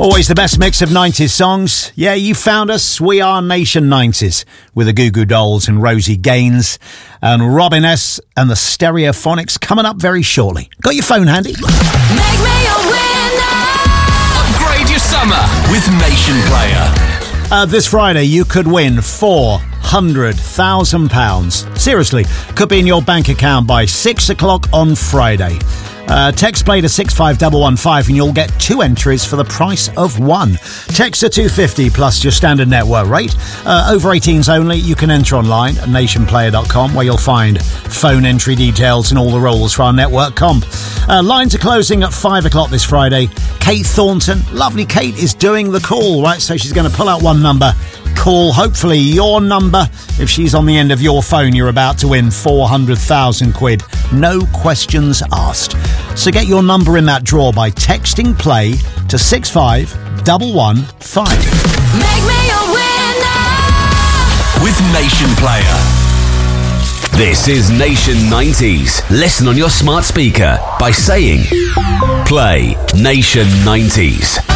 Always the best mix of 90s songs. Yeah, you found us. We are Nation 90s with the Goo Goo Dolls and Rosie Gaines and Robin S. and the Stereophonics coming up very shortly. Got your phone handy? Make me a winner. Upgrade your summer with Nation Player. This Friday, you could win £400,000. Seriously, could be in your bank account by 6 o'clock on Friday. Text play to 65115 and you'll get 2 entries for the price of 1. Text to 250 plus your standard network rate. Over 18s only. You can enter online at nationplayer.com where you'll find phone entry details and all the rules for our network comp. Lines are closing at 5 o'clock this Friday. Kate Thornton, lovely Kate, is doing the call, right? So she's going to pull out one number. Call hopefully your number. If she's on the end of your phone, you're about to win 400,000 quid. No questions asked. So get your number in that draw by texting play to 65115. Make me a winner. With Nation Player. This is Nation 90s. Listen on your smart speaker by saying play Nation 90s.